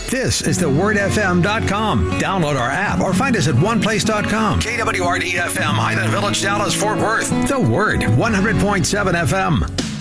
This is thewordfm.com. Download our app or find us at oneplace.com. KWRD-FM, Highland Village, Dallas, Fort Worth. The Word, 100.7 FM.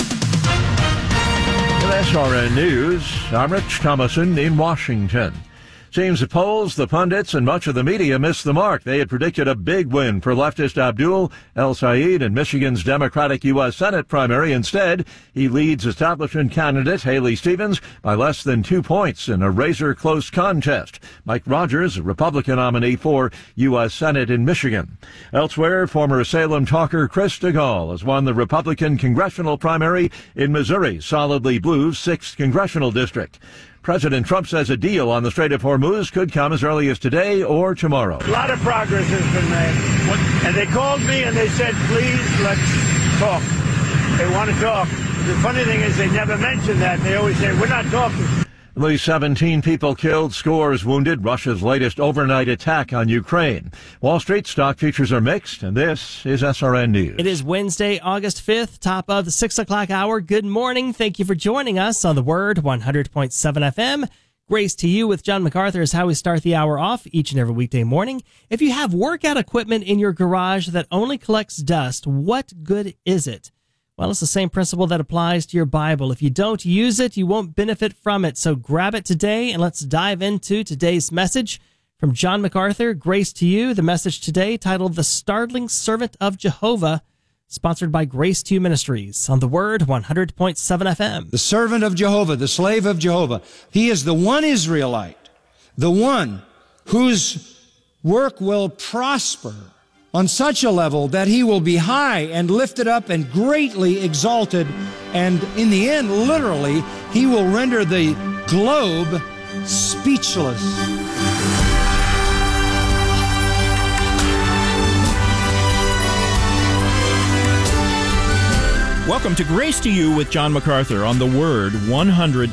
With SRN News, I'm Rich Thomason in Washington. Seems the polls, the pundits, and much of the media missed the mark. They had predicted a big win for leftist Abdul El-Sayed in Michigan's Democratic U.S. Senate primary. Instead, he leads establishment candidate Haley Stevens by less than 2 points in a razor-close contest. Mike Rogers, a Republican nominee for U.S. Senate in Michigan. Elsewhere, former Salem talker Chris DeGaulle has won the Republican congressional primary in Missouri's solidly blue 6th congressional district. President Trump says a deal on the Strait of Hormuz could come as early as today or tomorrow. A lot of progress has been made. And they called me and they said, please, let's talk. They want to talk. The funny thing is they never mention that. They always say, we're not talking. At least 17 people killed, scores wounded. Russia's latest overnight attack on Ukraine. Wall Street stock futures are mixed, and this is SRN News. It is Wednesday, August 5th, top of the 6 o'clock hour. Good morning. Thank you for joining us on The Word, 100.7 FM. Grace to you with John MacArthur is how we start the hour off each and every weekday morning. If you have workout equipment in your garage that only collects dust, what good is it? Well, it's the same principle that applies to your Bible. If you don't use it, you won't benefit from it. So grab it today, and let's dive into today's message from John MacArthur. Grace to you. The message today titled The Startling Servant of Jehovah, sponsored by Grace to You Ministries on The Word, 100.7 FM. The servant of Jehovah, the slave of Jehovah. He is the one Israelite, the one whose work will prosper on such a level that he will be high and lifted up and greatly exalted. And in the end, literally, he will render the globe speechless. Welcome to Grace to You with John MacArthur on The Word, 100.7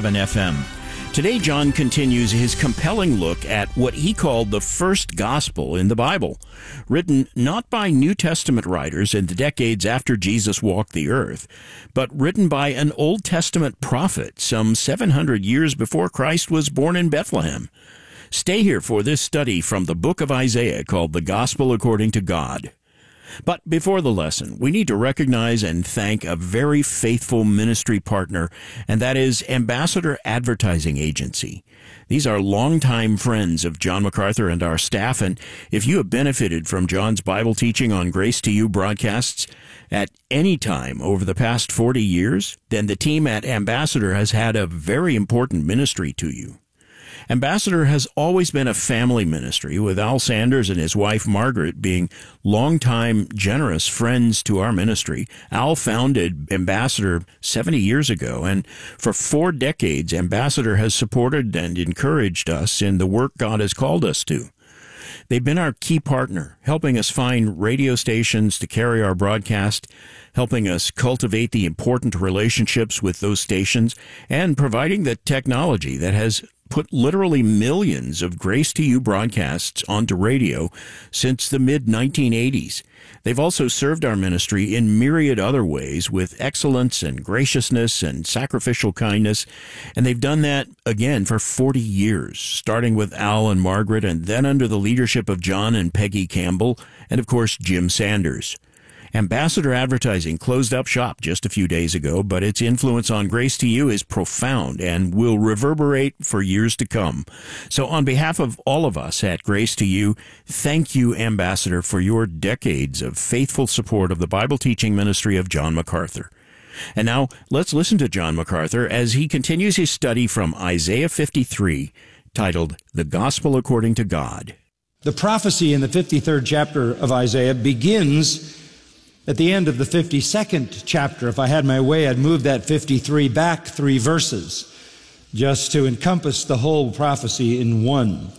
FM. Today, John continues his compelling look at what he called the first gospel in the Bible, written not by New Testament writers in the decades after Jesus walked the earth, but written by an Old Testament prophet some 700 years before Christ was born in Bethlehem. Stay here for this study from the book of Isaiah called The Gospel According to God. But before the lesson, we need to recognize and thank a very faithful ministry partner, and that is Ambassador Advertising Agency. These are longtime friends of John MacArthur and our staff, and if you have benefited from John's Bible teaching on Grace to You broadcasts at any time over the past 40 years, then the team at Ambassador has had a very important ministry to you. Ambassador has always been a family ministry, with Al Sanders and his wife Margaret being longtime generous friends to our ministry. Al founded Ambassador 70 years ago, and for 4 decades, Ambassador has supported and encouraged us in the work God has called us to. They've been our key partner, helping us find radio stations to carry our broadcast, helping us cultivate the important relationships with those stations, and providing the technology that has put literally millions of Grace to You broadcasts onto radio since the mid-1980s. They've also served our ministry in myriad other ways with excellence and graciousness and sacrificial kindness, and they've done that again for 40 years, starting with Al and Margaret, and then under the leadership of John and Peggy Campbell, and of course Jim Sanders. Ambassador Advertising closed up shop just a few days ago, but its influence on Grace to You is profound and will reverberate for years to come. So on behalf of all of us at Grace to You, thank you, Ambassador, for your decades of faithful support of the Bible teaching ministry of John MacArthur. And now let's listen to John MacArthur as he continues his study from Isaiah 53, titled The Gospel According to God. The prophecy in the 53rd chapter of Isaiah begins at the end of the 52nd chapter. If I had my way, I'd move that 53 back 3 verses, just to encompass the whole prophecy in one.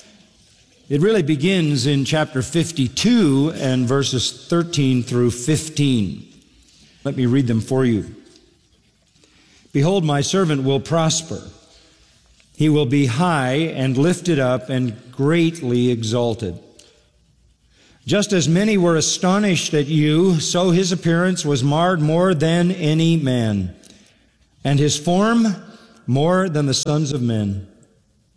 It really begins in chapter 52 and verses 13 through 15. Let me read them for you. Behold, my servant will prosper. He will be high and lifted up and greatly exalted. Just as many were astonished at you, so his appearance was marred more than any man, and his form more than the sons of men.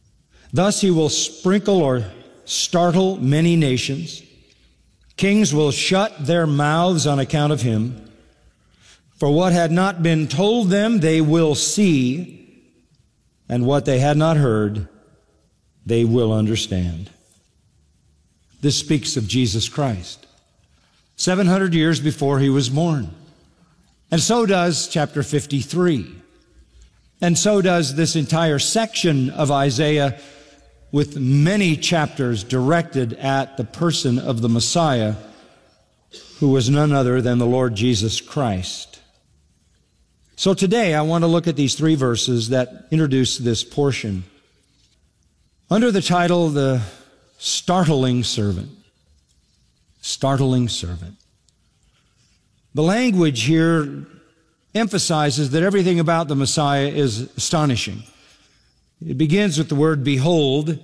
Thus he will sprinkle or startle many nations. Kings will shut their mouths on account of him. For what had not been told them, they will see, and what they had not heard, they will understand. This speaks of Jesus Christ, 700 years before he was born. And so does chapter 53. And so does this entire section of Isaiah, with many chapters directed at the person of the Messiah, who was none other than the Lord Jesus Christ. So today I want to look at these three verses that introduce this portion under the title, The Startling Servant. Startling Servant. The language here emphasizes that everything about the Messiah is astonishing. It begins with the word behold,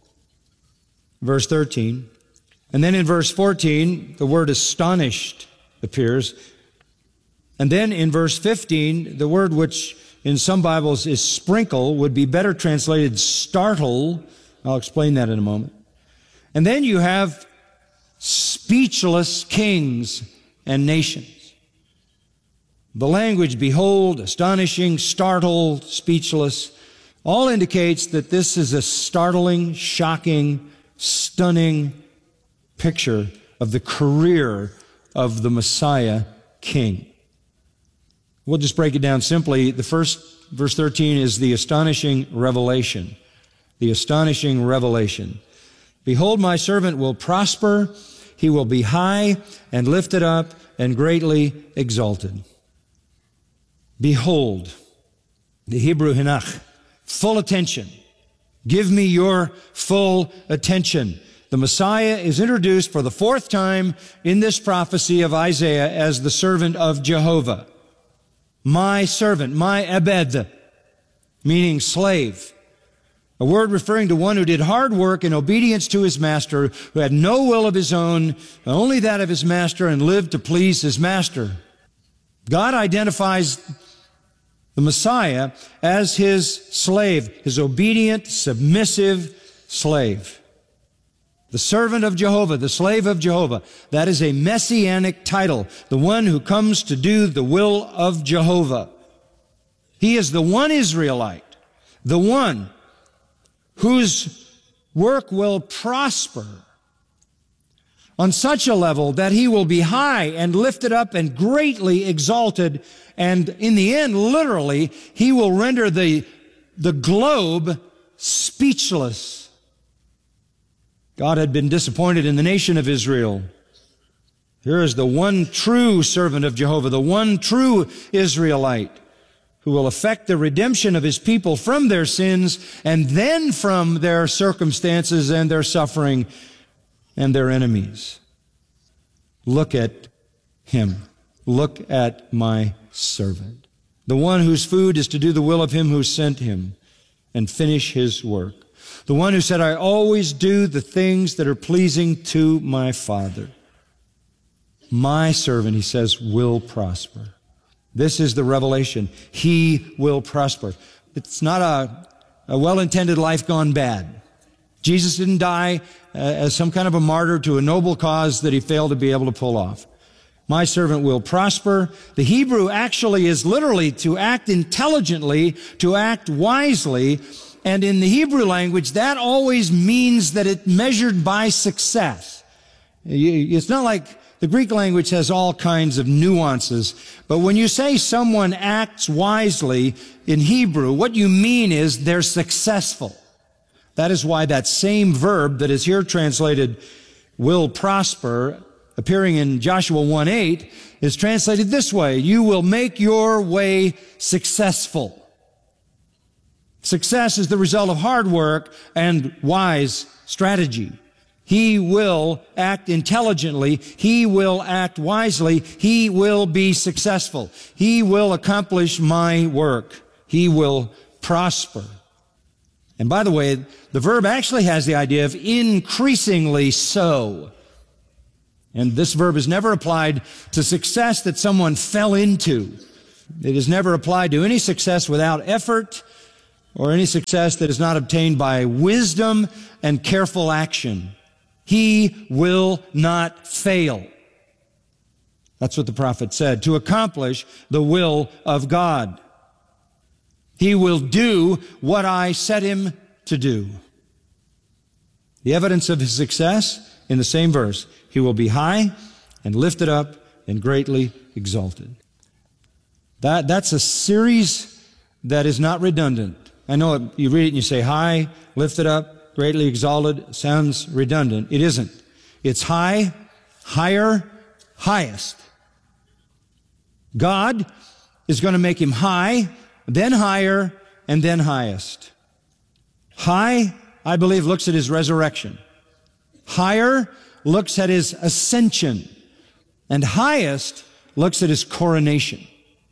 verse 13. And then in verse 14, the word astonished appears. And then in verse 15, the word which in some Bibles is sprinkle would be better translated startle. I'll explain that in a moment. And then you have speechless kings and nations. The language behold, astonishing, startle, speechless, all indicates that this is a startling, shocking, stunning picture of the career of the Messiah King. We'll just break it down simply. The first, verse 13, is the astonishing revelation. The astonishing revelation. Behold, my servant will prosper. He will be high and lifted up and greatly exalted. Behold, the Hebrew hinach, full attention. Give me your full attention. The Messiah is introduced for the fourth time in this prophecy of Isaiah as the servant of Jehovah. My servant, my ebed, meaning slave. A word referring to one who did hard work in obedience to his master, who had no will of his own, only that of his master, and lived to please his master. God identifies the Messiah as his slave, his obedient, submissive slave. The servant of Jehovah, the slave of Jehovah. That is a messianic title, the one who comes to do the will of Jehovah. He is the one Israelite, the one whose work will prosper on such a level that he will be high and lifted up and greatly exalted. And in the end, literally, he will render the globe speechless. God had been disappointed in the nation of Israel. Here is the one true servant of Jehovah, the one true Israelite, who will effect the redemption of his people from their sins and then from their circumstances and their suffering and their enemies. Look at him. Look at my servant, the one whose food is to do the will of him who sent him and finish his work. The one who said, I always do the things that are pleasing to my Father. My servant, he says, will prosper. This is the revelation. He will prosper. It's not a well-intended life gone bad. Jesus didn't die as some kind of a martyr to a noble cause that he failed to be able to pull off. My servant will prosper. The Hebrew actually is literally to act intelligently, to act wisely. And in the Hebrew language, that always means that it's measured by success. It's not like the Greek language has all kinds of nuances. But when you say someone acts wisely in Hebrew, what you mean is they're successful. That is why that same verb that is here translated will prosper, appearing in Joshua 1:8, is translated this way: you will make your way successful. Success is the result of hard work and wise strategy. He will act intelligently. He will act wisely. He will be successful. He will accomplish my work. He will prosper. And by the way, the verb actually has the idea of increasingly so. And this verb is never applied to success that someone fell into. It is never applied to any success without effort or any success that is not obtained by wisdom and careful action. He will not fail. That's what the prophet said, to accomplish the will of God. He will do what I set him to do. The evidence of his success in the same verse, he will be high and lifted up and greatly exalted. That's a series that is not redundant. I know you read it and you say high, lifted up, greatly exalted. Sounds redundant. It isn't. It's high, higher, highest. God is going to make him high, then higher, and then highest. High, I believe, looks at his resurrection. Higher looks at his ascension. And highest looks at his coronation.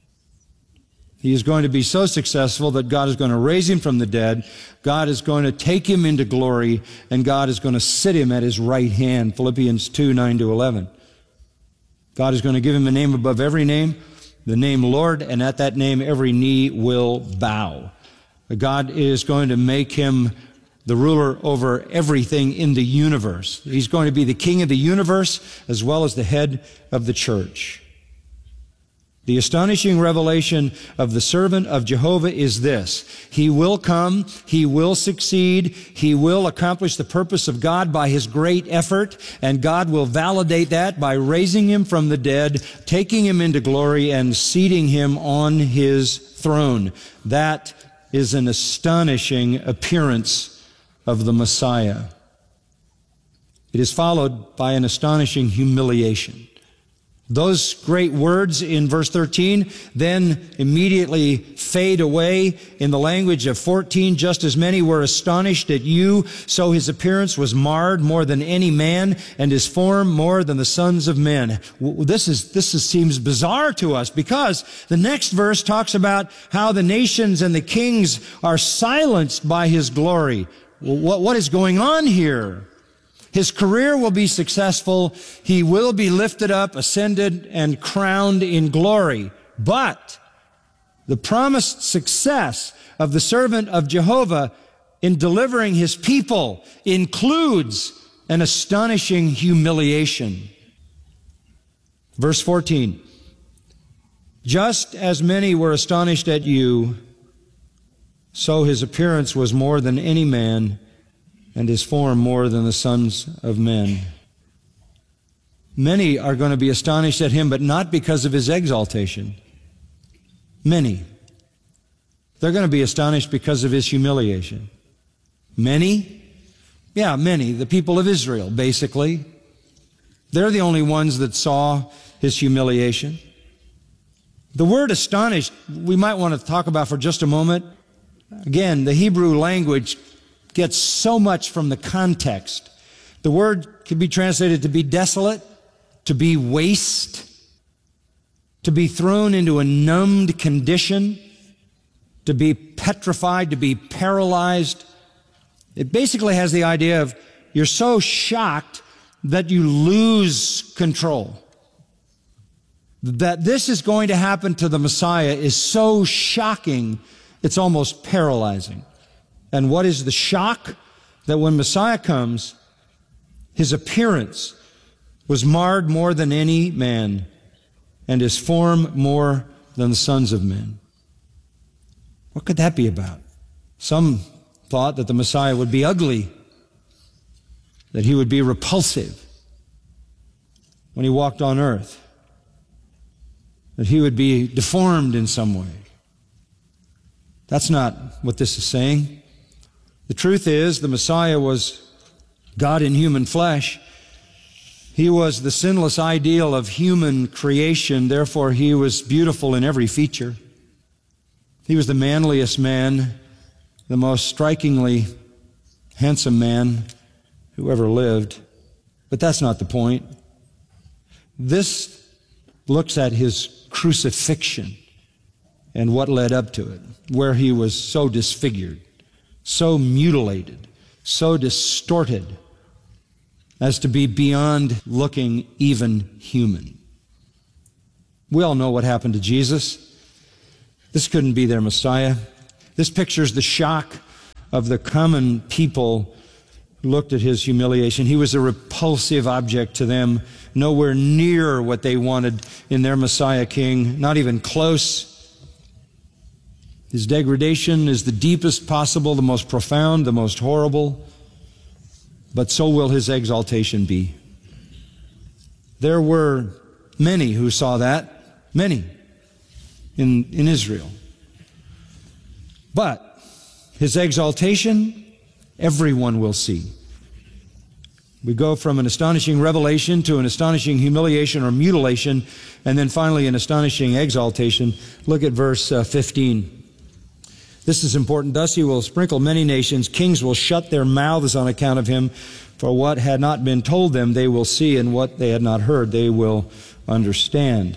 He is going to be so successful that God is going to raise him from the dead. God is going to take him into glory, and God is going to sit him at his right hand. Philippians 2, 9 to 11. God is going to give him a name above every name, the name Lord, and at that name every knee will bow. God is going to make him the ruler over everything in the universe. He's going to be the king of the universe as well as the head of the church. The astonishing revelation of the servant of Jehovah is this: he will come, he will succeed, he will accomplish the purpose of God by his great effort, and God will validate that by raising him from the dead, taking him into glory, and seating him on his throne. That is an astonishing appearance of the Messiah. It is followed by an astonishing humiliation. Those great words in verse 13 then immediately fade away in the language of 14. Just as many were astonished at you, so his appearance was marred more than any man, and his form more than the sons of men. This seems bizarre to us, because the next verse talks about how the nations and the kings are silenced by his glory. What is going on here? His career will be successful. He will be lifted up, ascended, and crowned in glory. But the promised success of the servant of Jehovah in delivering his people includes an astonishing humiliation. Verse 14. Just as many were astonished at you, so his appearance was more than any man, and his form more than the sons of men. Many are going to be astonished at him, but not because of his exaltation. Many. They're going to be astonished because of his humiliation. Many? Yeah, many. The people of Israel, basically. They're the only ones that saw his humiliation. The word astonished, we might want to talk about for just a moment. Again, the Hebrew language gets so much from the context. The word can be translated to be desolate, to be waste, to be thrown into a numbed condition, to be petrified, to be paralyzed. It basically has the idea of you're so shocked that you lose control. That this is going to happen to the Messiah is so shocking, it's almost paralyzing. And what is the shock? That when Messiah comes, his appearance was marred more than any man, and his form more than the sons of men. What could that be about? Some thought that the Messiah would be ugly, that he would be repulsive when he walked on earth, that he would be deformed in some way. That's not what this is saying. The truth is, the Messiah was God in human flesh. He was the sinless ideal of human creation. Therefore, he was beautiful in every feature. He was the manliest man, the most strikingly handsome man who ever lived. But that's not the point. This looks at his crucifixion and what led up to it, where he was so disfigured, so mutilated, so distorted as to be beyond looking even human. We all know what happened to Jesus. This couldn't be their Messiah. This pictures the shock of the common people who looked at his humiliation. He was a repulsive object to them, nowhere near what they wanted in their Messiah King, not even close. His degradation is the deepest possible, the most profound, the most horrible, but so will his exaltation be. There were many who saw that, many in Israel. But his exaltation, everyone will see. We go from an astonishing revelation to an astonishing humiliation or mutilation, and then finally an astonishing exaltation. Look at verse 15. This is important. Thus he will sprinkle many nations. Kings will shut their mouths on account of him. For what had not been told them, they will see, and what they had not heard, they will understand.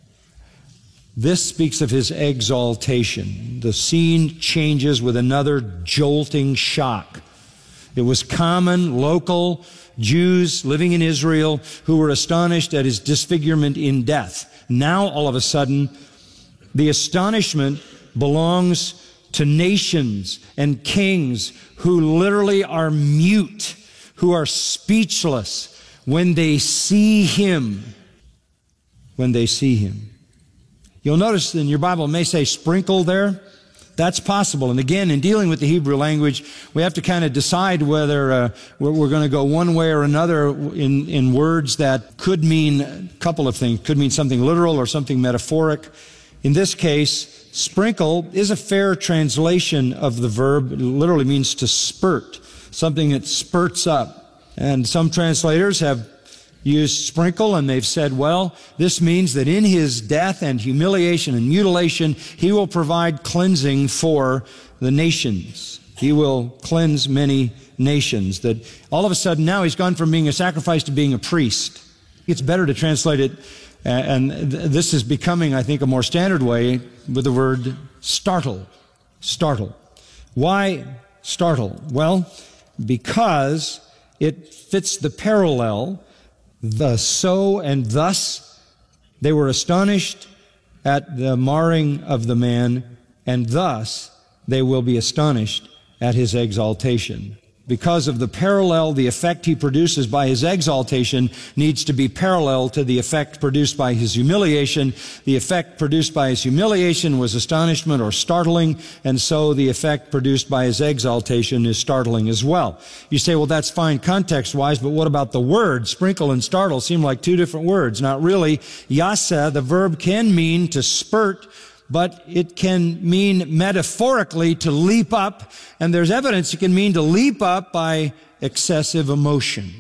This speaks of his exaltation. The scene changes with another jolting shock. It was common, local Jews living in Israel who were astonished at his disfigurement in death. Now, all of a sudden, the astonishment belongs to nations and kings who literally are mute, who are speechless when they see him. When they see him. You'll notice in your Bible it may say sprinkle there. That's possible. And again, in dealing with the Hebrew language, we have to kind of decide whether we're going to go one way or another in words that could mean a couple of things. Could mean something literal or something metaphoric. In this case, sprinkle is a fair translation of the verb. It literally means to spurt, something that spurts up. And some translators have used sprinkle, and they've said, well, this means that in his death and humiliation and mutilation, he will provide cleansing for the nations. He will cleanse many nations. That all of a sudden now he's gone from being a sacrifice to being a priest. It's better to translate it, and this is becoming, I think, a more standard way with the word startle. Startle. Why startle? Well, because it fits the parallel. So and thus they were astonished at the marring of the man, and thus they will be astonished at his exaltation. Because of the parallel, the effect he produces by his exaltation needs to be parallel to the effect produced by his humiliation. The effect produced by his humiliation was astonishment or startling, and so the effect produced by his exaltation is startling as well. You say, well, that's fine context-wise, but what about the word? Sprinkle and startle seem like two different words. Not really. Yasa, the verb, can mean to spurt, but it can mean metaphorically to leap up, and there's evidence it can mean to leap up by excessive emotion.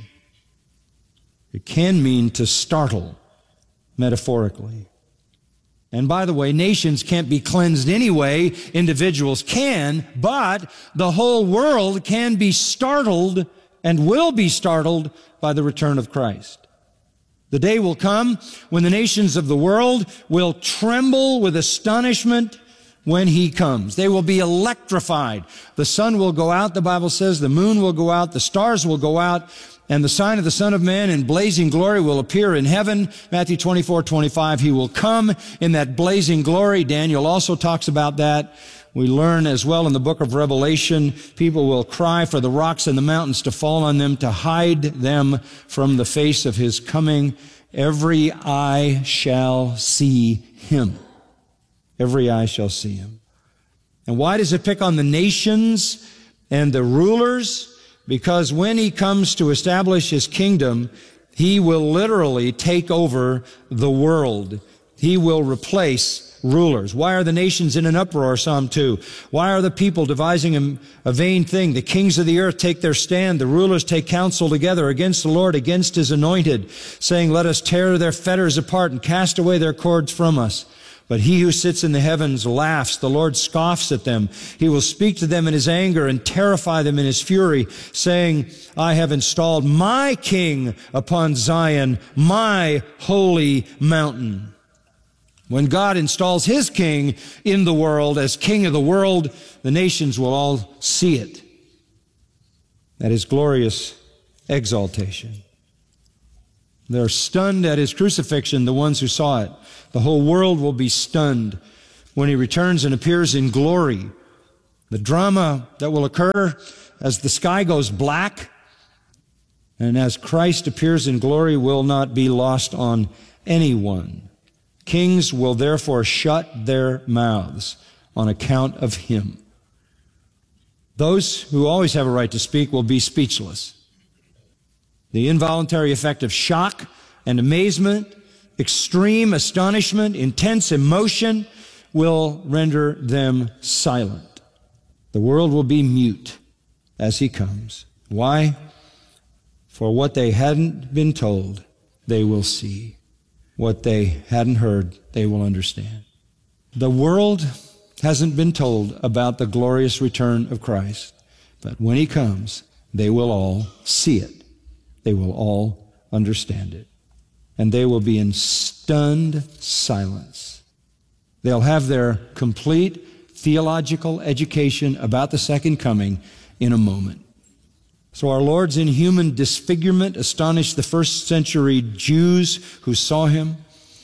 It can mean to startle, metaphorically. And by the way, nations can't be cleansed anyway. Individuals can, but the whole world can be startled and will be startled by the return of Christ. The day will come when the nations of the world will tremble with astonishment when he comes. They will be electrified. The sun will go out, the Bible says. The moon will go out. The stars will go out. And the sign of the Son of Man in blazing glory will appear in heaven. Matthew 24:25. He will come in that blazing glory. Daniel also talks about that. We learn as well in the book of Revelation, people will cry for the rocks and the mountains to fall on them, to hide them from the face of his coming. Every eye shall see him. Every eye shall see him. And why does it pick on the nations and the rulers? Because when he comes to establish his kingdom, he will literally take over the world. He will replace rulers. Why are the nations in an uproar? Psalm 2. Why are the people devising a vain thing? The kings of the earth take their stand. The rulers take counsel together against the Lord, against his anointed, saying, let us tear their fetters apart and cast away their cords from us. But he who sits in the heavens laughs. The Lord scoffs at them. He will speak to them in his anger and terrify them in his fury, saying, I have installed my king upon Zion, my holy mountain. When God installs his king in the world as king of the world, the nations will all see it. That is glorious exaltation. They're stunned at his crucifixion, the ones who saw it. The whole world will be stunned when he returns and appears in glory. The drama that will occur as the sky goes black and as Christ appears in glory will not be lost on anyone. Kings will therefore shut their mouths on account of him. Those who always have a right to speak will be speechless. The involuntary effect of shock and amazement, extreme astonishment, intense emotion will render them silent. The world will be mute as he comes. Why? For what they hadn't been told, they will see. What they hadn't heard, they will understand. The world hasn't been told about the glorious return of Christ, but when he comes, they will all see it. They will all understand it. And they will be in stunned silence. They'll have their complete theological education about the second coming in a moment. So our Lord's inhuman disfigurement astonished the first century Jews who saw him.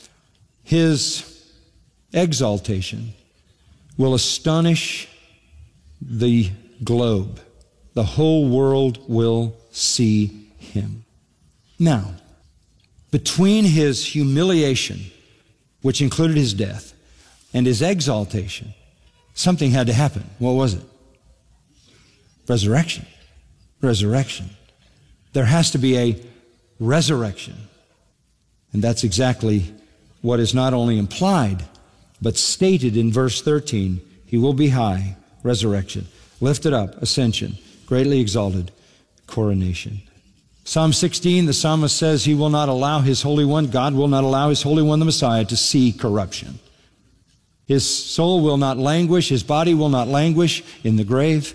His exaltation will astonish the globe. The whole world will see him. Now, between his humiliation, which included his death, and his exaltation, something had to happen. What was it? Resurrection. Resurrection. There has to be a resurrection. And that's exactly what is not only implied, but stated in verse 13. He will be high, resurrection, lifted up, ascension, greatly exalted, coronation. Psalm 16, the psalmist says he will not allow his Holy One, God will not allow his Holy One, the Messiah, to see corruption. His soul will not languish, his body will not languish in the grave.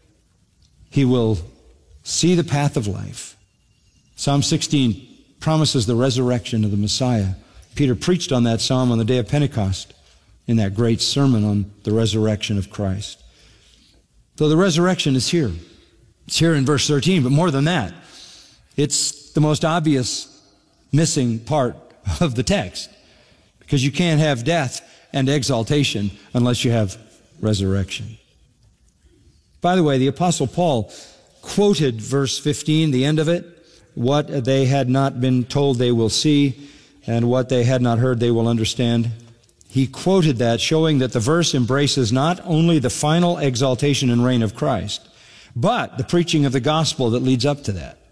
He will see the path of life. Psalm 16 promises the resurrection of the Messiah. Peter preached on that psalm on the day of Pentecost in that great sermon on the resurrection of Christ. So the resurrection is here. It's here in verse 13, but more than that, it's the most obvious missing part of the text, because you can't have death and exaltation unless you have resurrection. By the way, the Apostle Paul quoted verse 15, the end of it, what they had not been told they will see, and what they had not heard they will understand. He quoted that, showing that the verse embraces not only the final exaltation and reign of Christ, but the preaching of the gospel that leads up to that.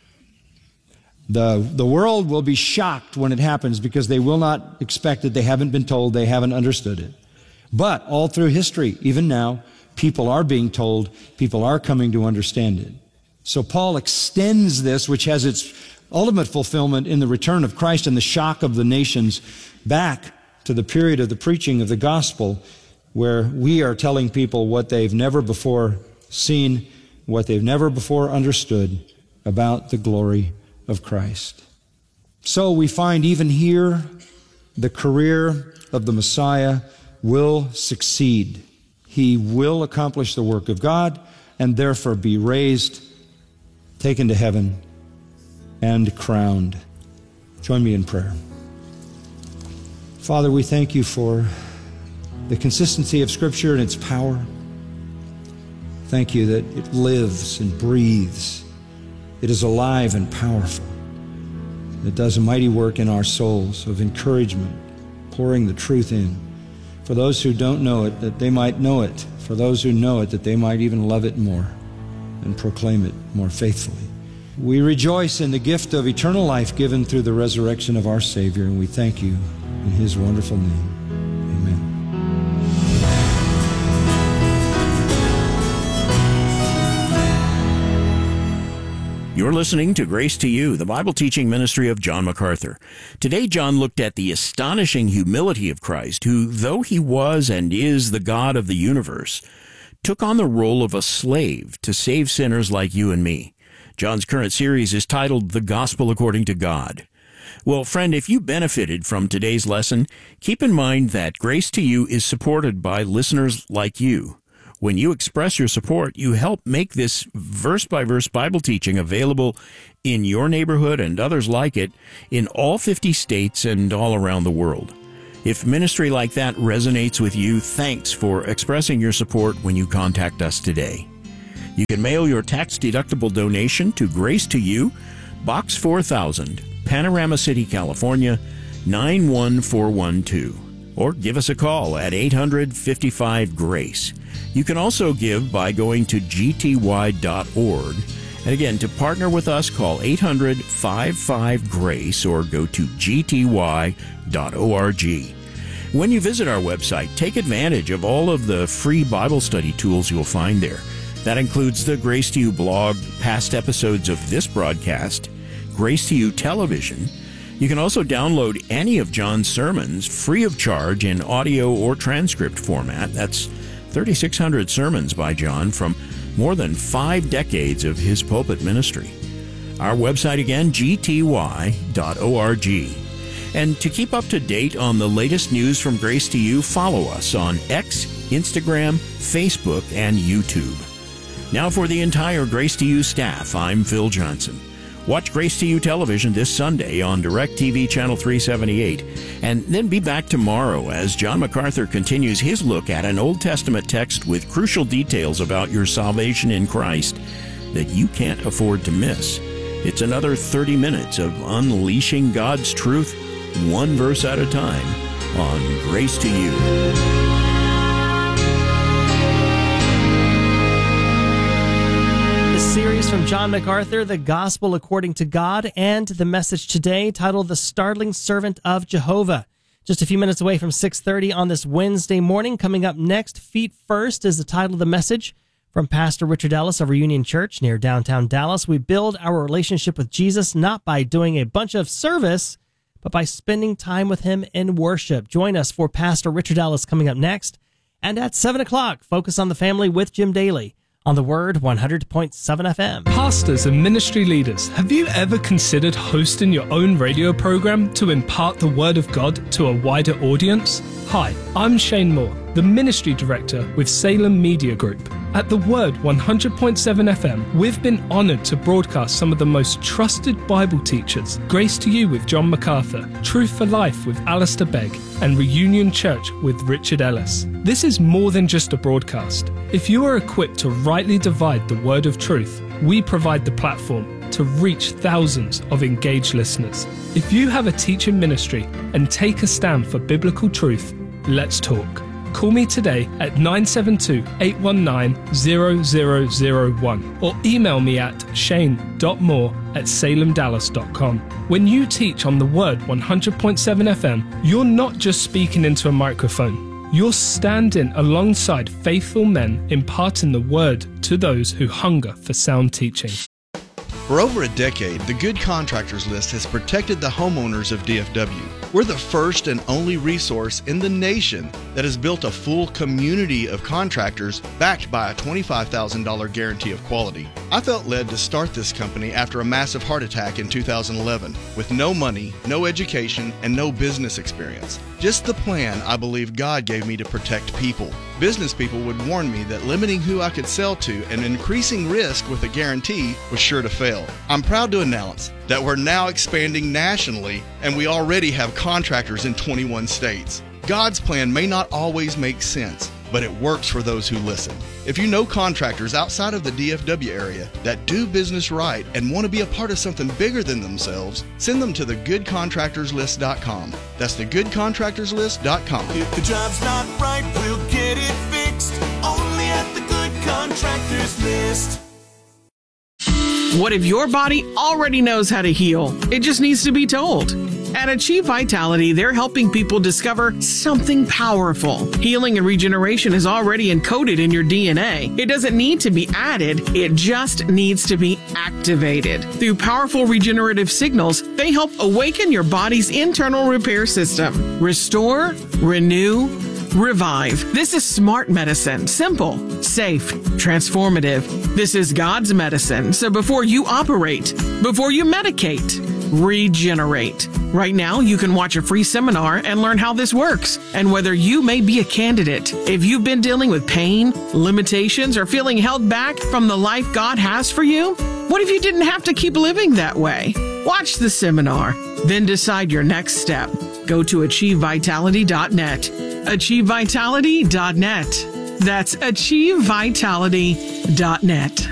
The world will be shocked when it happens because they will not expect it, they haven't been told, they haven't understood it. But all through history, even now, people are being told, people are coming to understand it. So Paul extends this, which has its ultimate fulfillment in the return of Christ and the shock of the nations, back to the period of the preaching of the gospel, where we are telling people what they've never before seen, what they've never before understood about the glory of Christ. So we find even here the career of the Messiah will succeed. He will accomplish the work of God and therefore be raised, taken to heaven, and crowned. Join me in prayer. Father, we thank you for the consistency of Scripture and its power. Thank you that it lives and breathes. It is alive and powerful. It does a mighty work in our souls of encouragement, pouring the truth in. For those who don't know it, that they might know it. For those who know it, that they might even love it more and proclaim it more faithfully. We rejoice in the gift of eternal life given through the resurrection of our Savior, and we thank you in His wonderful name. Amen. You're listening to Grace to You, the Bible teaching ministry of John MacArthur. Today, John looked at the astonishing humility of Christ, who, though he was and is the God of the universe, took on the role of a slave to save sinners like you and me. John's current series is titled The Gospel According to God. Well, friend, if you benefited from today's lesson, keep in mind that Grace to You is supported by listeners like you. When you express your support, you help make this verse-by-verse Bible teaching available in your neighborhood and others like it in all 50 states and all around the world. If ministry like that resonates with you, thanks for expressing your support when you contact us today. You can mail your tax-deductible donation to Grace to You, Box 4000, Panorama City, California, 91412. Or give us a call at 800-55-GRACE. You can also give by going to gty.org. And again, to partner with us, call 800-55-GRACE or go to gty.org. When you visit our website, take advantage of all of the free Bible study tools you'll find there. That includes the Grace to You blog, past episodes of this broadcast, Grace to You television. You can also download any of John's sermons free of charge in audio or transcript format. That's 3,600 sermons by John from more than 5 decades of his pulpit ministry. Our website again, gty.org. And to keep up to date on the latest news from Grace to You, follow us on X, Instagram, Facebook, and YouTube. Now for the entire Grace to You staff, I'm Phil Johnson. Watch Grace to You television this Sunday on DirecTV Channel 378, and then be back tomorrow as John MacArthur continues his look at an Old Testament text with crucial details about your salvation in Christ that you can't afford to miss. It's another 30 minutes of unleashing God's truth, one verse at a time, on Grace to You. Series from John MacArthur, The Gospel According to God, and the message today titled The Startling Servant of Jehovah. Just a few minutes away from 6:30 on this Wednesday morning. Coming up next, Feet First is the title of the message from Pastor Richard Ellis of Reunion Church near downtown Dallas. We build our relationship with Jesus not by doing a bunch of service, but by spending time with him in worship. Join us for Pastor Richard Ellis coming up next. And at 7 o'clock, Focus on the Family with Jim Daly on the Word 100.7 FM. Pastors and ministry leaders, have you ever considered hosting your own radio program to impart the Word of God to a wider audience? Hi, I'm Shane Moore, the Ministry Director with Salem Media Group. At the Word 100.7 FM, we've been honored to broadcast some of the most trusted Bible teachers, Grace to You with John MacArthur, Truth for Life with Alistair Begg, and Reunion Church with Richard Ellis. This is more than just a broadcast. If you are equipped to rightly divide the word of truth, we provide the platform to reach thousands of engaged listeners. If you have a teaching ministry and take a stand for biblical truth, let's talk. Call me today at 972-819-0001 or email me at shane.moore@salemdallas.com. When you teach on the Word 100.7 FM, you're not just speaking into a microphone. You're standing alongside faithful men imparting the Word to those who hunger for sound teaching. For over a decade, the Good Contractors List has protected the homeowners of DFW. We're the first and only resource in the nation that has built a full community of contractors backed by a $25,000 guarantee of quality. I felt led to start this company after a massive heart attack in 2011 with no money, no education, and no business experience. Just the plan I believe God gave me to protect people. Business people would warn me that limiting who I could sell to and increasing risk with a guarantee was sure to fail. I'm proud to announce that we're now expanding nationally and we already have contractors in 21 states. God's plan may not always make sense, but it works for those who listen. If you know contractors outside of the DFW area that do business right and want to be a part of something bigger than themselves, send them to thegoodcontractorslist.com. That's thegoodcontractorslist.com. If the job's not right, we'll get it fixed. Only at the Good Contractors List. What if your body already knows how to heal? It just needs to be told. At Achieve Vitality, they're helping people discover something powerful. Healing and regeneration is already encoded in your DNA. It doesn't need to be added, it just needs to be activated. Through powerful regenerative signals, they help awaken your body's internal repair system. Restore, renew, revive. This is smart medicine. Simple, safe, transformative. This is God's medicine. So before you operate, before you medicate, regenerate. Right now, you can watch a free seminar and learn how this works and whether you may be a candidate. If you've been dealing with pain, limitations, or feeling held back from the life God has for you, what if you didn't have to keep living that way? Watch the seminar, then decide your next step. Go to achievevitality.net. achievevitality.net. That's achievevitality.net.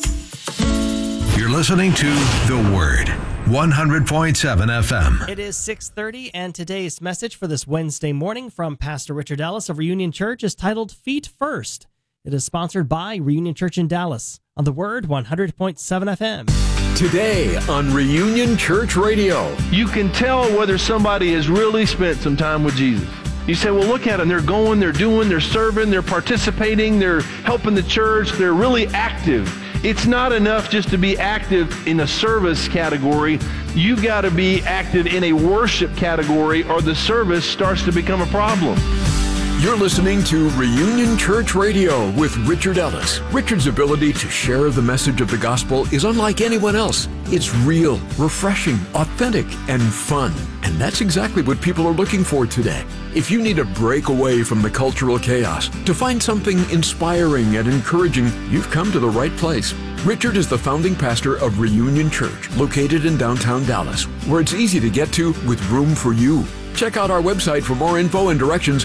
You're listening to The Word, 100.7 FM. It is 6:30, and today's message for this Wednesday morning from Pastor Richard Ellis of Reunion Church is titled Feet First. It is sponsored by Reunion Church in Dallas on The Word, 100.7 FM. Today on Reunion Church Radio. You can tell whether somebody has really spent some time with Jesus. You say, well, look at them. They're going, they're doing, they're serving, they're participating, they're helping the church, they're really active. It's not enough just to be active in a service category. You've got to be active in a worship category, or the service starts to become a problem. You're listening to Reunion Church Radio with Richard Ellis. Richard's ability to share the message of the gospel is unlike anyone else. It's real, refreshing, authentic, and fun. And that's exactly what people are looking for today. If you need a break away from the cultural chaos, to find something inspiring and encouraging, you've come to the right place. Richard is the founding pastor of Reunion Church, located in downtown Dallas, where it's easy to get to with room for you. Check out our website for more info and directions,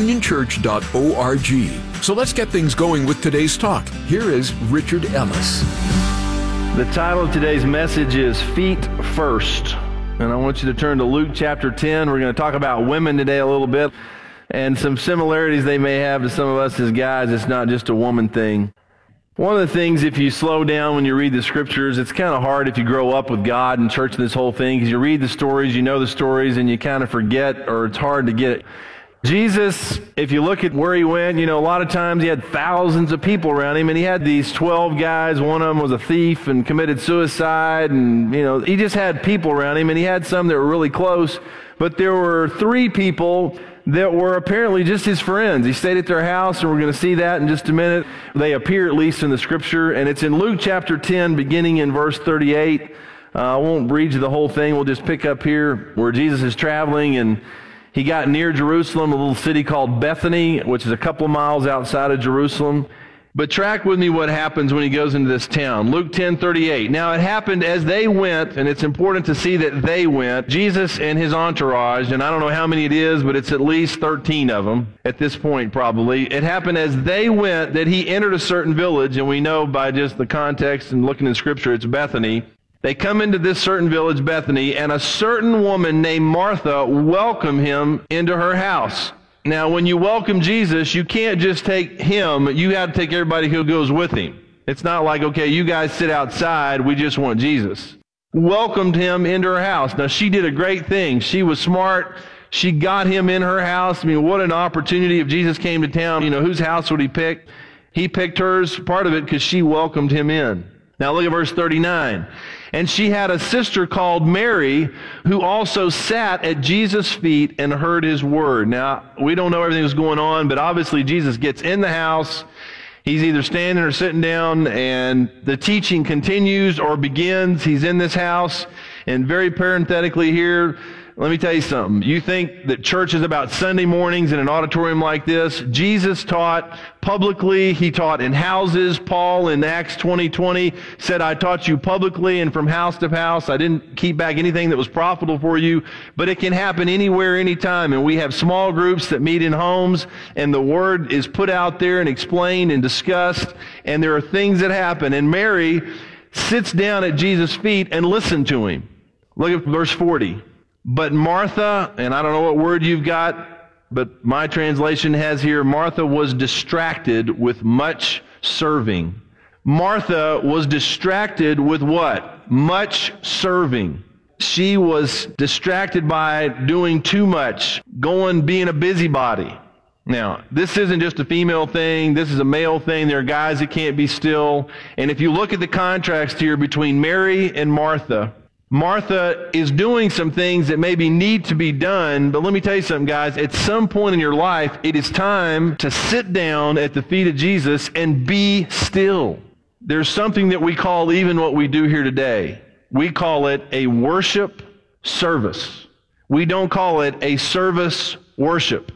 reunionchurch.org. So let's get things going with today's talk. Here is Richard Ellis. The title of today's message is Feet First. And I want you to turn to Luke chapter 10. We're going to talk about women today a little bit, and some similarities they may have to some of us as guys. It's not just a woman thing. One of the things, if you slow down when you read the scriptures, it's kind of hard if you grow up with God and church and this whole thing, because you read the stories, you know the stories, and you kind of forget, or it's hard to get it. Jesus, if you look at where he went, a lot of times he had thousands of people around him, and he had these 12 guys. One of them was a thief and committed suicide, and, he just had people around him, and he had some that were really close, but there were 3 people that were apparently just his friends. He stayed at their house, and we're going to see that in just a minute. They appear at least in the scripture, and it's in Luke chapter 10, beginning in verse 38. I won't read you the whole thing. We'll just pick up here where Jesus is traveling, and he got near Jerusalem, a little city called Bethany, which is a couple of miles outside of Jerusalem. But track with me what happens when he goes into this town. Luke 10:38. Now it happened as they went, and it's important to see that they went, Jesus and his entourage, and I don't know how many it is, but it's at least 13 of them at this point probably. It happened as they went that he entered a certain village, and we know by just the context and looking in Scripture, it's Bethany. They come into this certain village, Bethany, and a certain woman named Martha welcomed him into her house. Now, when you welcome Jesus, you can't just take him. You have to take everybody who goes with him. It's not like, okay, you guys sit outside. We just want Jesus. Welcomed him into her house. Now, she did a great thing. She was smart. She got him in her house. I mean, what an opportunity if Jesus came to town. Whose house would he pick? He picked hers, part of it, because she welcomed him in. Now, look at verse 39. And she had a sister called Mary, who also sat at Jesus' feet and heard his word. Now, we don't know everything that's going on, but obviously Jesus gets in the house. He's either standing or sitting down, and the teaching continues or begins. He's in this house, and very parenthetically here, let me tell you something. You think that church is about Sunday mornings in an auditorium like this? Jesus taught publicly. He taught in houses. Paul in Acts 20:20 said, I taught you publicly and from house to house. I didn't keep back anything that was profitable for you. But it can happen anywhere, anytime. And we have small groups that meet in homes, and the word is put out there and explained and discussed. And there are things that happen. And Mary sits down at Jesus' feet and listens to him. Look at verse 40. But Martha, and I don't know what word you've got, but my translation has here, Martha was distracted with much serving. Martha was distracted with what? Much serving. She was distracted by doing too much, being a busybody. Now, this isn't just a female thing. This is a male thing. There are guys that can't be still. And if you look at the contrast here between Mary and Martha, Martha is doing some things that maybe need to be done, but let me tell you something, guys. At some point in your life, it is time to sit down at the feet of Jesus and be still. There's something that we call even what we do here today. We call it a worship service. We don't call it a service worship.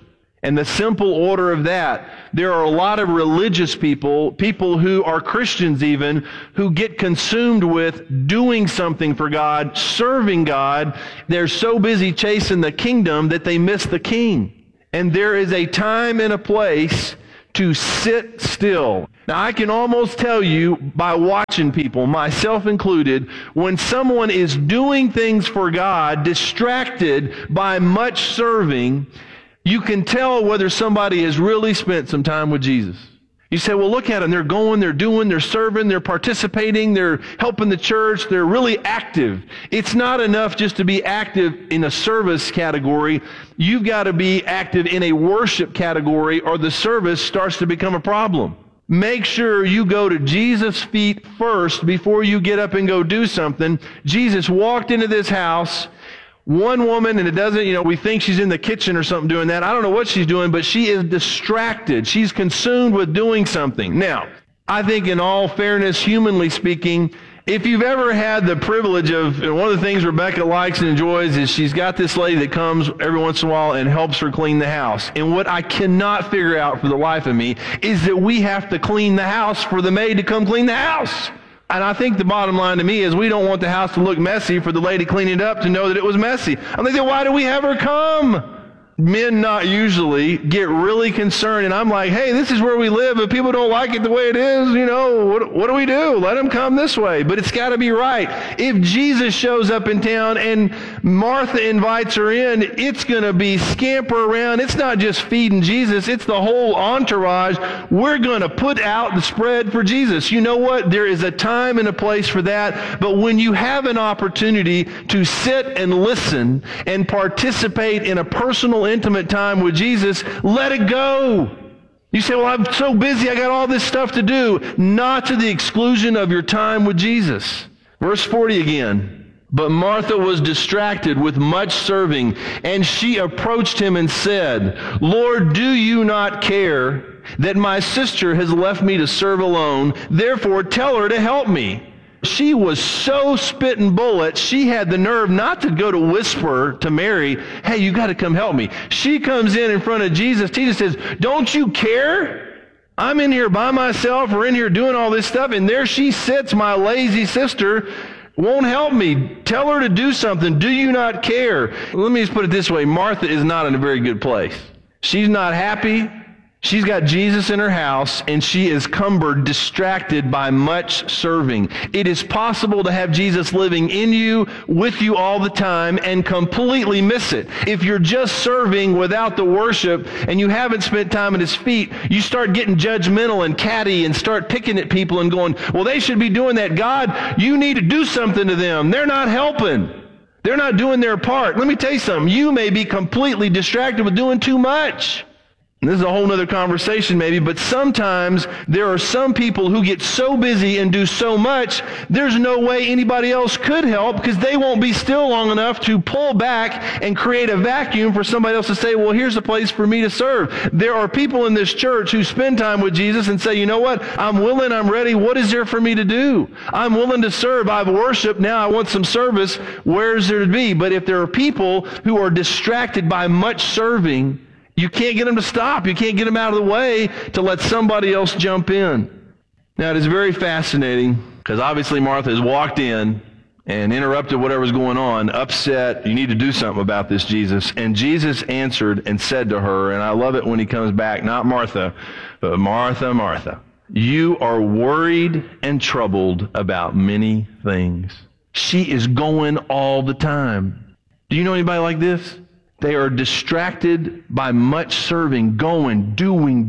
And the simple order of that, there are a lot of religious people who are Christians even, who get consumed with doing something for God, serving God. They're so busy chasing the kingdom that they miss the king. And there is a time and a place to sit still. Now, I can almost tell you by watching people, myself included, when someone is doing things for God, distracted by much serving, you can tell whether somebody has really spent some time with Jesus. You say, well, look at them. They're going, they're doing, they're serving, they're participating, they're helping the church, they're really active. It's not enough just to be active in a service category. You've got to be active in a worship category, or the service starts to become a problem. Make sure you go to Jesus' feet first before you get up and go do something. Jesus walked into this house. One woman, and it doesn't, we think she's in the kitchen or something doing that. I don't know what she's doing, but she is distracted. She's consumed with doing something. Now, I think in all fairness, humanly speaking, if you've ever had the privilege of, one of the things Rebecca likes and enjoys is she's got this lady that comes every once in a while and helps her clean the house. And what I cannot figure out for the life of me is that we have to clean the house for the maid to come clean the house. And I think the bottom line to me is we don't want the house to look messy for the lady cleaning it up to know that it was messy. I'm thinking, why do we have her come? Men not usually get really concerned, and I'm like, hey, this is where we live. If people don't like it the way it is, what do we do? Let them come this way. But it's got to be right. If Jesus shows up in town and Martha invites her in, it's going to be scamper around. It's not just feeding Jesus. It's the whole entourage. We're going to put out the spread for Jesus. You know what? There is a time and a place for that. But when you have an opportunity to sit and listen and participate in a personal, intimate time with Jesus, let it go. You say, well, I'm so busy, I got all this stuff to do. Not to the exclusion of your time with Jesus. Verse 40 again. But Martha was distracted with much serving, and she approached him and said, Lord, do you not care that my sister has left me to serve alone? Therefore, tell her to help me. She was so spitting bullets, she had the nerve not to go to whisper to Mary, hey, you got to come help me. She comes in front of Jesus. Jesus says, don't you care? I'm in here by myself, or in here doing all this stuff, and there she sits, my lazy sister, won't help me. Tell her to do something. Do you not care? Let me just put it this way. Martha is not in a very good place. She's not happy. She's got Jesus in her house, and she is cumbered, distracted by much serving. It is possible to have Jesus living in you, with you all the time, and completely miss it. If you're just serving without the worship, and you haven't spent time at his feet, you start getting judgmental and catty and start picking at people and going, well, they should be doing that. God, you need to do something to them. They're not helping. They're not doing their part. Let me tell you something. You may be completely distracted with doing too much. And this is a whole other conversation maybe, but sometimes there are some people who get so busy and do so much, there's no way anybody else could help because they won't be still long enough to pull back and create a vacuum for somebody else to say, well, here's a place for me to serve. There are people in this church who spend time with Jesus and say, you know what? I'm willing, I'm ready. What is there for me to do? I'm willing to serve. I've worshiped. Now I want some service. Where's there to be? But if there are people who are distracted by much serving, you can't get them to stop. You can't get them out of the way to let somebody else jump in. Now, it is very fascinating because obviously Martha has walked in and interrupted whatever's going on, upset. You need to do something about this, Jesus. And Jesus answered and said to her, and I love it when he comes back, not Martha, but Martha, Martha, you are worried and troubled about many things. She is going all the time. Do you know anybody like this? They are distracted by much serving, going, doing.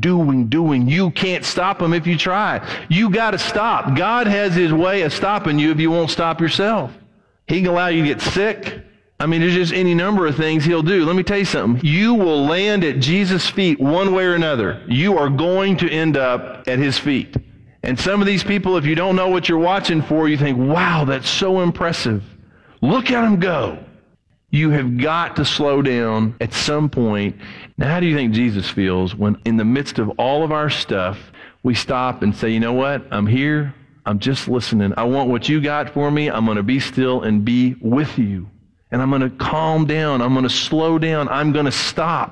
You can't stop them if you try. You got to stop. God has his way of stopping you if you won't stop yourself. He can allow you to get sick. There's just any number of things he'll do. Let me tell you something. You will land at Jesus' feet one way or another. You are going to end up at his feet. And some of these people, if you don't know what you're watching for, you think, wow, that's so impressive. Look at them go. You have got to slow down at some point. Now, how do you think Jesus feels when in the midst of all of our stuff, we stop and say, you know what? I'm here. I'm just listening. I want what you got for me. I'm going to be still and be with you. And I'm going to calm down. I'm going to slow down. I'm going to stop.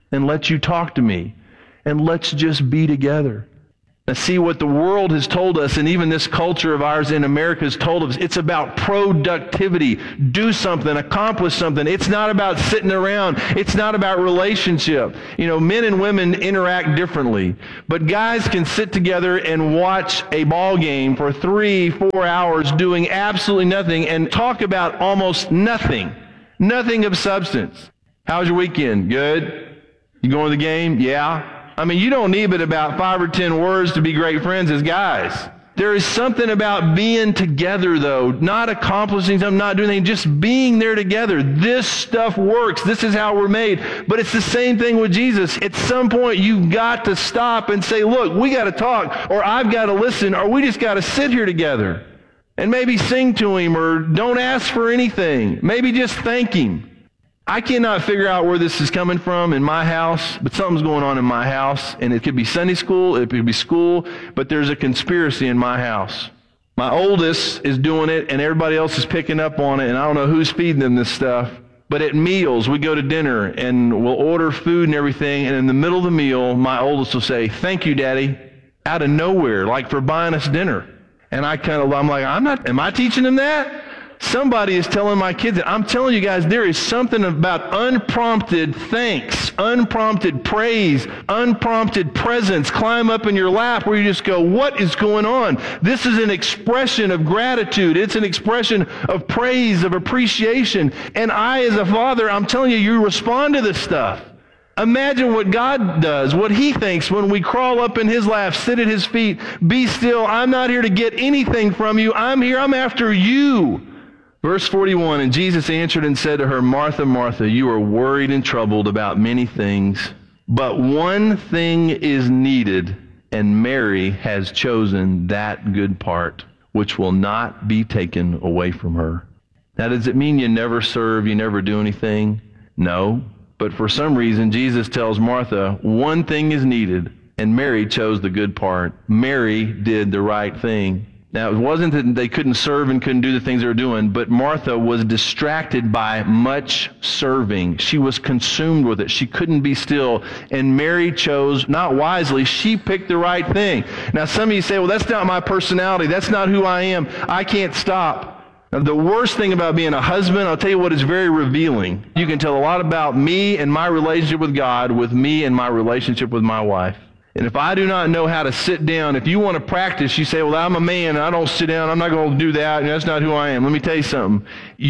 and let you talk to me, and let's just be together. Now see what the world has told us, and even this culture of ours in America has told us, it's about productivity. Do something, accomplish something. It's not about sitting around. It's not about relationship. You know, men and women interact differently. But guys can sit together and watch a ball game for 3-4 hours doing absolutely nothing and talk about almost nothing. Nothing of substance. How's your weekend? Good? You going to the game? Yeah. I mean, you don't need but about 5 or 10 words to be great friends as guys. There is something about being together, though, not accomplishing something, not doing anything, just being there together. This stuff works. This is how we're made. But it's the same thing with Jesus. At some point, you've got to stop and say, look, we got to talk, or I've got to listen, or we just got to sit here together and maybe sing to him, or don't ask for anything. Maybe just thank him. I cannot figure out where this is coming from in my house, but something's going on in my house, and it could be Sunday school, it could be school, but there's a conspiracy in my house. My oldest is doing it, and everybody else is picking up on it, and I don't know who's feeding them this stuff. But at meals, we go to dinner, and we'll order food and everything, and in the middle of the meal, my oldest will say, "Thank you, Daddy," out of nowhere, like for buying us dinner. And I'm like, am I teaching them that? Somebody is telling my kids that. I'm telling you guys, there is something about unprompted thanks, unprompted praise, unprompted presence climb up in your lap where you just go, what is going on? This is an expression of gratitude. It's an expression of praise, of appreciation. And I, as a father, I'm telling you, you respond to this stuff. Imagine what God does, what he thinks when we crawl up in his lap, sit at his feet, be still. I'm not here to get anything from you. I'm here. I'm after you. Verse 41, and Jesus answered and said to her, "Martha, Martha, you are worried and troubled about many things, but one thing is needed, and Mary has chosen that good part, which will not be taken away from her." Now, does it mean you never serve, you never do anything? No. But for some reason, Jesus tells Martha, one thing is needed, and Mary chose the good part. Mary did the right thing. Now, it wasn't that they couldn't serve and couldn't do the things they were doing, but Martha was distracted by much serving. She was consumed with it. She couldn't be still. And Mary chose, not wisely, she picked the right thing. Now, some of you say, well, that's not my personality. That's not who I am. I can't stop. Now, the worst thing about being a husband, I'll tell you what is very revealing. You can tell a lot about me and my relationship with God with me and my relationship with my wife. And if I do not know how to sit down, if you want to practice, you say, well, I'm a man, and I don't sit down, I'm not going to do that, and that's not who I am. Let me tell you something.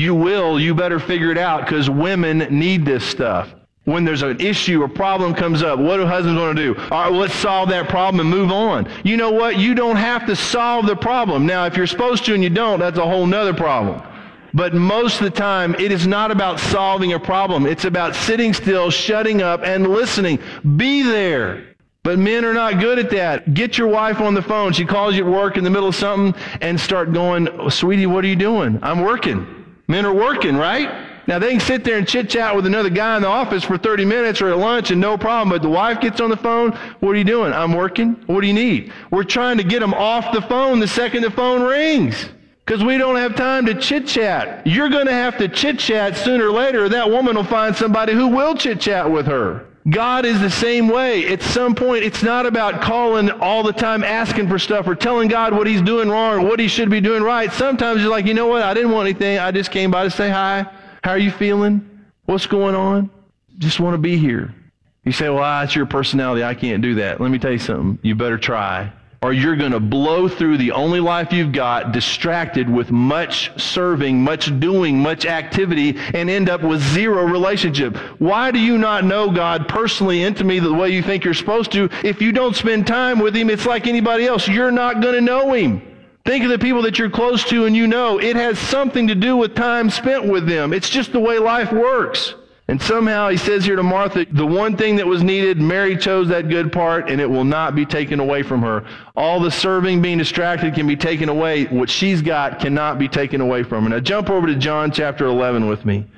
You better figure it out, because women need this stuff. When there's an issue or problem comes up, what do husbands want to do? All right, well, let's solve that problem and move on. You know what? You don't have to solve the problem. Now, if you're supposed to and you don't, that's a whole nother problem. But most of the time, it is not about solving a problem. It's about sitting still, shutting up, and listening. Be there. But men are not good at that. Get your wife on the phone. She calls you at work in the middle of something and start going, oh, sweetie, what are you doing? I'm working. Men are working, right? Now, they can sit there and chit-chat with another guy in the office for 30 minutes or at lunch and no problem, but the wife gets on the phone, what are you doing? I'm working. What do you need? We're trying to get them off the phone the second the phone rings because we don't have time to chit-chat. You're going to have to chit-chat sooner or later, or that woman will find somebody who will chit-chat with her. God is the same way. At some point, it's not about calling all the time, asking for stuff, or telling God what he's doing wrong or what he should be doing right. Sometimes you're like, you know what? I didn't want anything. I just came by to say hi. How are you feeling? What's going on? Just want to be here. You say, well, that's your personality. I can't do that. Let me tell you something. You better try. Or you're going to blow through the only life you've got, distracted with much serving, much doing, much activity, and end up with zero relationship. Why do you not know God personally, intimately, the way you think you're supposed to? If you don't spend time with him, it's like anybody else. You're not going to know him. Think of the people that you're close to and you know. It has something to do with time spent with them. It's just the way life works. And somehow he says here to Martha, the one thing that was needed, Mary chose that good part, and it will not be taken away from her. All the serving, being distracted can be taken away. What she's got cannot be taken away from her. Now jump over to John chapter 11 with me.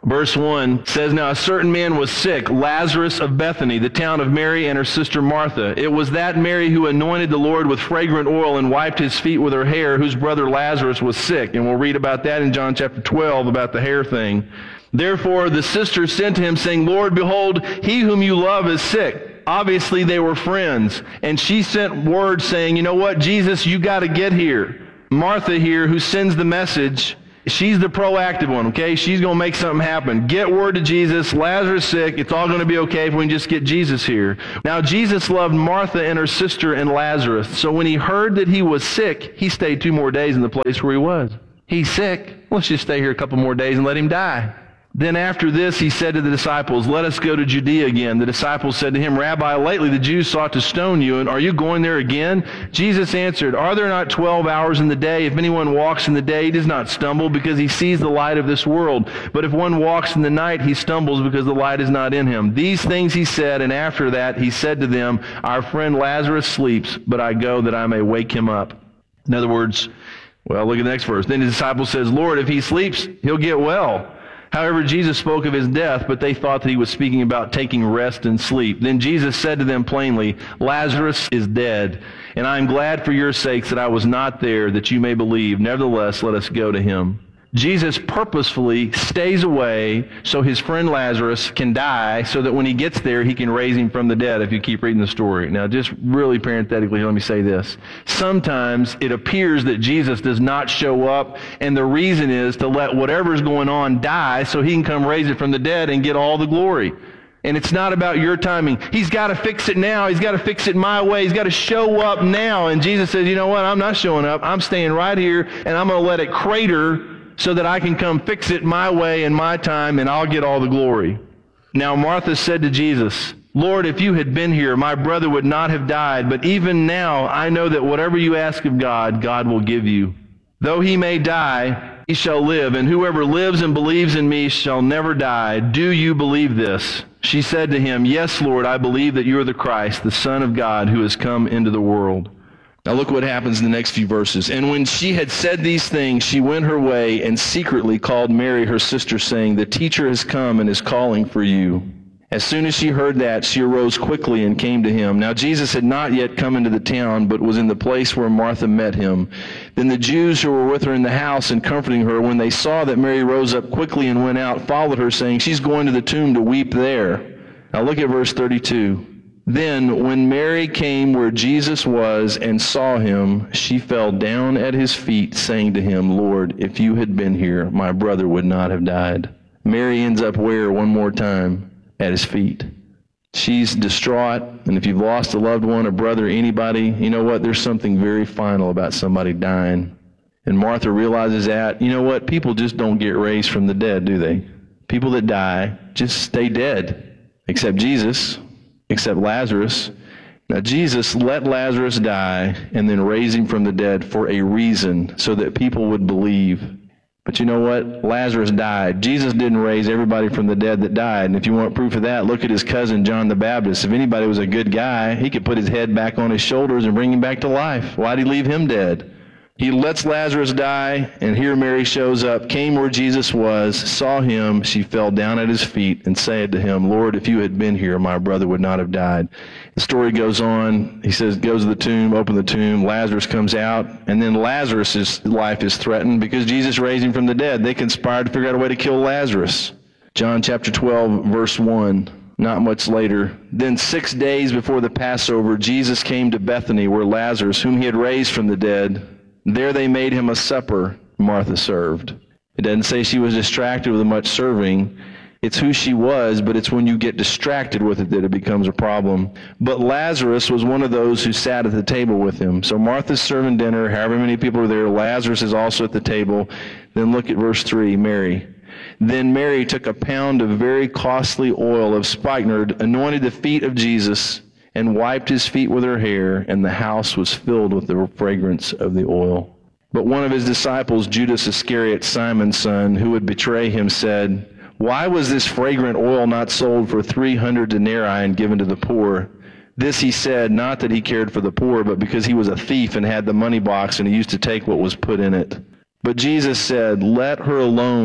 Verse 1 says, Now a certain man was sick, Lazarus of Bethany, the town of Mary and her sister Martha. It was that Mary who anointed the Lord with fragrant oil and wiped his feet with her hair, whose brother Lazarus was sick. And we'll read about that in John chapter 12, about the hair thing. Therefore the sisters sent to him, saying, Lord, behold, he whom you love is sick. Obviously they were friends. And she sent word saying, you know what, Jesus, you got to get here. Martha here, who sends the message, she's the proactive one, okay? She's going to make something happen. Get word to Jesus. Lazarus sick. It's all going to be okay if we can just get Jesus here. Now, Jesus loved Martha and her sister and Lazarus. So when he heard that he was sick, he stayed 2 more days in the place where he was. He's sick. Let's just stay here a couple more days and let him die. Then after this, he said to the disciples, Let us go to Judea again. The disciples said to him, Rabbi, lately the Jews sought to stone you, and are you going there again? Jesus answered, Are there not 12 hours in the day? If anyone walks in the day, he does not stumble, because he sees the light of this world. But if one walks in the night, he stumbles, because the light is not in him. These things he said, and after that he said to them, Our friend Lazarus sleeps, but I go that I may wake him up. In other words, well, look at the next verse. Then his disciple says, Lord, if he sleeps, he'll get well. However, Jesus spoke of his death, but they thought that he was speaking about taking rest and sleep. Then Jesus said to them plainly, Lazarus is dead, and I am glad for your sakes that I was not there, that you may believe. Nevertheless, let us go to him. Jesus purposefully stays away so his friend Lazarus can die, so that when he gets there, he can raise him from the dead, if you keep reading the story. Now, just really parenthetically, let me say this. Sometimes it appears that Jesus does not show up, and the reason is to let whatever's going on die so he can come raise it from the dead and get all the glory. And it's not about your timing. He's got to fix it now. He's got to fix it my way. He's got to show up now. And Jesus says, you know what? I'm not showing up. I'm staying right here, and I'm going to let it crater so that I can come fix it my way and my time, and I'll get all the glory. Now Martha said to Jesus, Lord, if you had been here, my brother would not have died. But even now I know that whatever you ask of God, God will give you. Though he may die, he shall live, and whoever lives and believes in me shall never die. Do you believe this? She said to him, Yes, Lord, I believe that you are the Christ, the Son of God, who has come into the world. Now look what happens in the next few verses. And when she had said these things, she went her way and secretly called Mary, her sister, saying, The teacher has come and is calling for you. As soon as she heard that, she arose quickly and came to him. Now Jesus had not yet come into the town, but was in the place where Martha met him. Then the Jews who were with her in the house and comforting her, when they saw that Mary rose up quickly and went out, followed her, saying, She's going to the tomb to weep there. Now look at verse 32. Then, when Mary came where Jesus was and saw him, she fell down at his feet, saying to him, Lord, if you had been here, my brother would not have died. Mary ends up where one more time? At his feet. She's distraught, and if you've lost a loved one, a brother, anybody, you know what? There's something very final about somebody dying. And Martha realizes that, you know what? People just don't get raised from the dead, do they? People that die just stay dead, except Jesus. Except Lazarus. Now Jesus let Lazarus die and then raise him from the dead for a reason, so that people would believe. But you know what? Lazarus died. Jesus didn't raise everybody from the dead that died. And if you want proof of that, look at his cousin John the Baptist. If anybody was a good guy, he could put his head back on his shoulders and bring him back to life. Why'd he leave him dead? He lets Lazarus die, and here Mary shows up, came where Jesus was, saw him. She fell down at his feet and said to him, Lord, if you had been here, my brother would not have died. The story goes on. He says, goes to the tomb, open the tomb. Lazarus comes out, and then Lazarus' life is threatened because Jesus raised him from the dead. They conspired to figure out a way to kill Lazarus. John chapter 12, verse 1. Not much later. Then 6 days before the Passover, Jesus came to Bethany, where Lazarus, whom he had raised from the dead, there they made him a supper. Martha served. It doesn't say she was distracted with much serving. It's who she was, but it's when you get distracted with it that it becomes a problem. But Lazarus was one of those who sat at the table with him. So Martha's serving dinner, however many people are there. Lazarus is also at the table. Then look at verse 3, Mary. Then Mary took a pound of very costly oil of spikenard, anointed the feet of Jesus, and wiped his feet with her hair, and the house was filled with the fragrance of the oil. But one of his disciples, Judas Iscariot, Simon's son, who would betray him, said, Why was this fragrant oil not sold for 300 denarii and given to the poor? This he said, not that he cared for the poor, but because he was a thief and had the money box, and he used to take what was put in it. But Jesus said, Let her alone.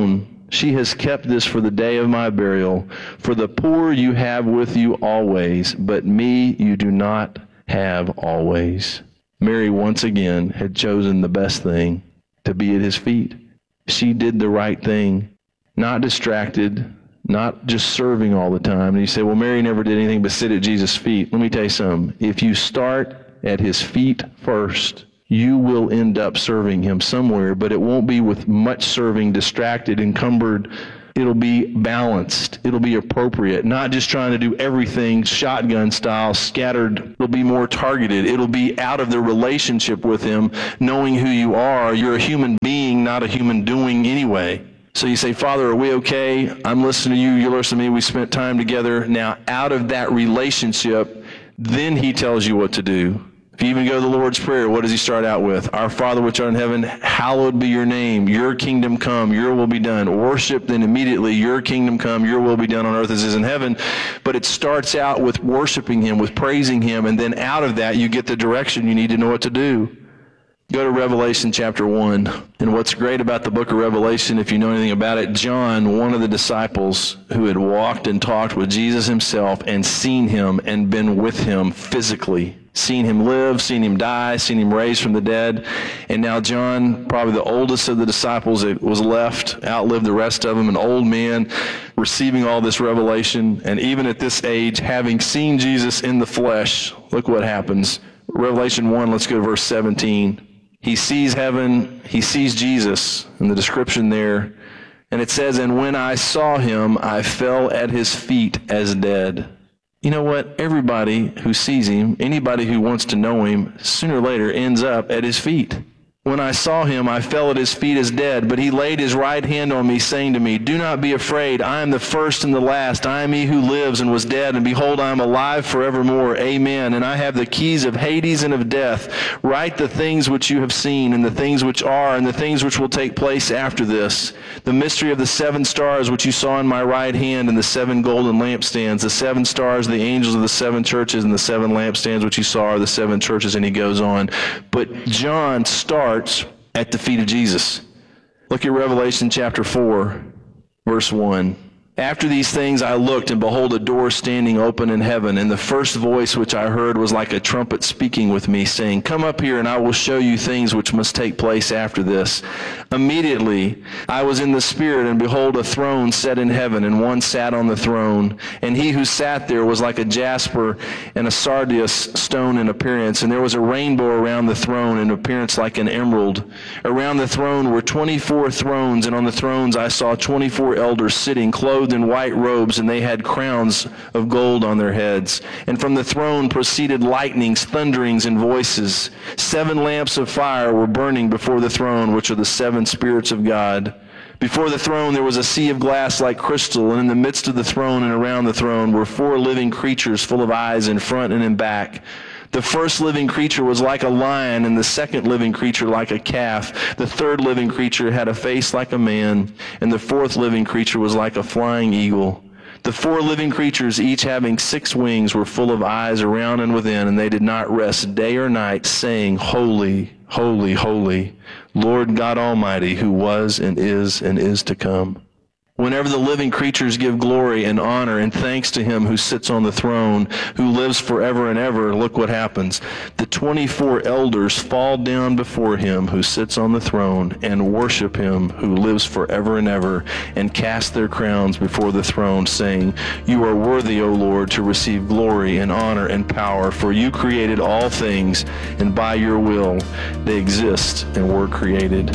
She has kept this for the day of my burial. For the poor you have with you always, but me you do not have always. Mary once again had chosen the best thing, to be at his feet. She did the right thing, not distracted, not just serving all the time. And you say, well, Mary never did anything but sit at Jesus' feet. Let me tell you something. If you start at his feet first, you will end up serving him somewhere, but it won't be with much serving, distracted, encumbered. It'll be balanced. It'll be appropriate, not just trying to do everything shotgun style, scattered. It'll be more targeted. It'll be out of the relationship with him, knowing who you are. You're a human being, not a human doing anyway. So you say, Father, are we okay? I'm listening to you. You listen to me. We spent time together. Now, out of that relationship, then he tells you what to do. If you even go to the Lord's Prayer, what does he start out with? Our Father which art in heaven, hallowed be your name. Your kingdom come, your will be done. Worship, then immediately, your kingdom come, your will be done on earth as it is in heaven. But it starts out with worshiping him, with praising him, and then out of that you get the direction you need to know what to do. Go to Revelation chapter 1. And what's great about the book of Revelation, if you know anything about it, John, one of the disciples who had walked and talked with Jesus himself and seen him and been with him physically, seen him live, seen him die, seen him raised from the dead. And now John, probably the oldest of the disciples that was left, outlived the rest of them, an old man receiving all this revelation. And even at this age, having seen Jesus in the flesh, look what happens. Revelation 1, let's go to verse 17. He sees heaven, he sees Jesus in the description there. And it says, and when I saw him, I fell at his feet as dead. You know what? Everybody who sees him, anybody who wants to know him, sooner or later ends up at his feet. When I saw him, I fell at his feet as dead, but he laid his right hand on me, saying to me, do not be afraid. I am the first and the last. I am he who lives and was dead, and behold, I am alive forevermore. Amen. And I have the keys of Hades and of death. Write the things which you have seen, and the things which are, and the things which will take place after this. The mystery of the 7 stars which you saw in my right hand, and the 7 golden lampstands. The 7 stars are the angels of the 7 churches, and the 7 lampstands which you saw are the 7 churches. And he goes on. But John starts at the feet of Jesus. Look at Revelation chapter 4, verse 1. After these things I looked, and behold, a door standing open in heaven, and the first voice which I heard was like a trumpet speaking with me, saying, come up here, and I will show you things which must take place after this. Immediately I was in the Spirit, and behold, a throne set in heaven, and one sat on the throne. And he who sat there was like a jasper and a sardius stone in appearance, and there was a rainbow around the throne in appearance like an emerald. Around the throne were 24 thrones, and on the thrones I saw 24 elders sitting, clothed in white robes, and they had crowns of gold on their heads. And from the throne proceeded lightnings, thunderings, and voices. 7 lamps of fire were burning before the throne, which are the 7 spirits of God. Before the throne there was a sea of glass like crystal, and in the midst of the throne and around the throne were 4 living creatures full of eyes in front and in back. The first living creature was like a lion, and the second living creature like a calf. The third living creature had a face like a man, and the fourth living creature was like a flying eagle. The 4 living creatures, each having 6 wings, were full of eyes around and within, and they did not rest day or night, saying, Holy, holy, holy, Lord God Almighty, who was and is to come. Whenever the living creatures give glory and honor and thanks to him who sits on the throne, who lives forever and ever, look what happens. The 24 elders fall down before him who sits on the throne and worship him who lives forever and ever, and cast their crowns before the throne, saying, You are worthy, O Lord, to receive glory and honor and power, for you created all things, and by your will they exist and were created.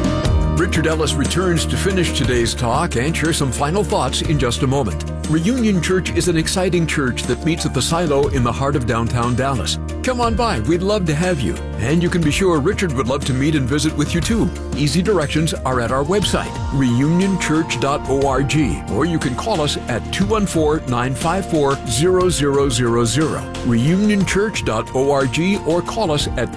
Richard Ellis returns to finish today's talk and share some final thoughts in just a moment. Reunion Church is an exciting church that meets at the Silo in the heart of downtown Dallas. Come on by, we'd love to have you. And you can be sure Richard would love to meet and visit with you too. Easy directions are at our website, reunionchurch.org, or you can call us at 214-954-0000, reunionchurch.org, or call us at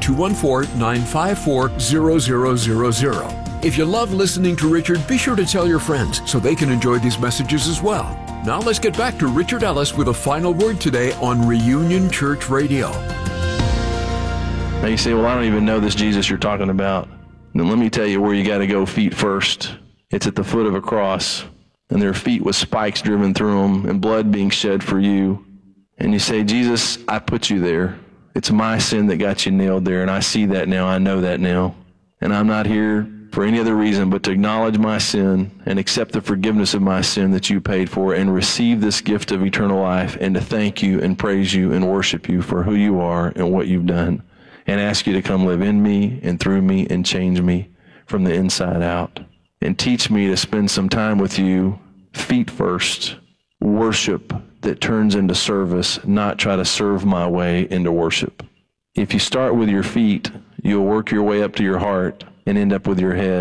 214-954-0000. If you love listening to Richard, be sure to tell your friends so they can enjoy these messages as well. Now let's get back to Richard Ellis with a final word today on Reunion Church Radio. Now you say, well, I don't even know this Jesus you're talking about. Then let me tell you where you got to go feet first. It's at the foot of a cross, and their feet with spikes driven through them and blood being shed for you. And you say, Jesus, I put you there. It's my sin that got you nailed there, and I see that now. I know that now. And I'm not here for any other reason but to acknowledge my sin and accept the forgiveness of my sin that you paid for and receive this gift of eternal life and to thank you and praise you and worship you for who you are and what you've done, and ask you to come live in me and through me and change me from the inside out. And teach me to spend some time with you, feet first, worship that turns into service, not try to serve my way into worship. If you start with your feet, you'll work your way up to your heart and end up with your head.